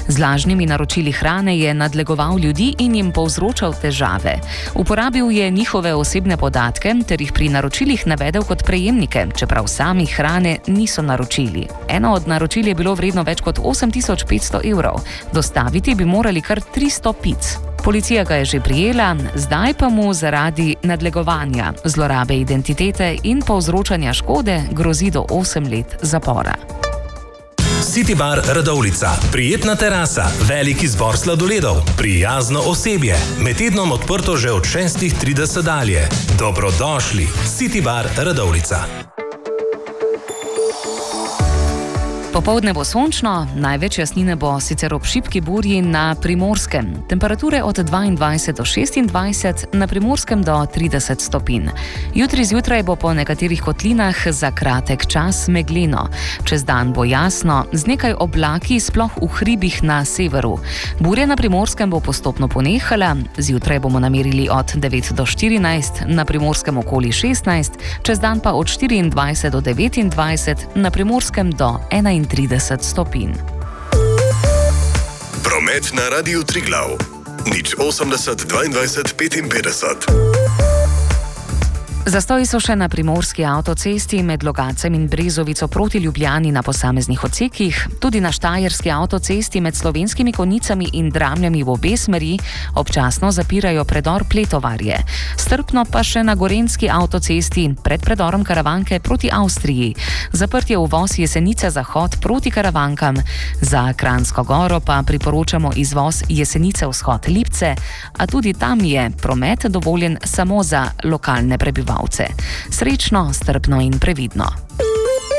Z lažnimi naročili hrane je nadlegoval ljudi in jim povzročal težave. Uporabil je njihove osebne podatke ter jih pri naročilih navedel kot prejemnike, čeprav sami hrane niso naročili. Eno od naročil je bilo vredno več kot 8500 evrov. Dostaviti bi morali kar 300 pic. Policija ga je že prijela, zdaj pa mu zaradi nadlegovanja, zlorabe identitete in povzročanja škode grozi do 8 let zapora. City Bar Radovljica. Prijetna terasa, velik izbor sladoledov, prijazno osebje. Med tednom odprto že od 6:30 dalje. Dobrodošli, City Bar Radovljica. Popoldne bo sončno, največ jasnine bo sicer ob šibki burji na Primorskem. Temperature od 22 do 26, na Primorskem do 30 stopinj. Jutri zjutraj bo po nekaterih kotlinah za kratek čas megleno. Čez dan bo jasno, z nekaj oblaki sploh v hribih na severu. Burja na Primorskem bo postopno ponehala, zjutraj bomo namerili od 9 do 14, na Primorskem okoli 16, čez dan pa od 24 do 29, na Primorskem do 31 stopinj. Promet na Radiu Triglav. 080 22 55. Zastoji so še na primorski avtocesti med Logatcem in Brezovico proti Ljubljani na posameznih odsekih, tudi na štajerski avtocesti med Slovenskimi Konjicami in Dramljami v obe smeri občasno zapirajo predor Pletovarje. Strpno pa še na gorenjski avtocesti pred predorom Karavanke proti Avstriji. Zaprt je uvoz Jesenica-Zahod proti Karavankam. Za Kranjsko Goro pa priporočamo izvoz Jesenice-Vzhod-Lipce, a tudi tam je promet dovoljen samo za lokalne prebivalce. Srečno, strpno in previdno.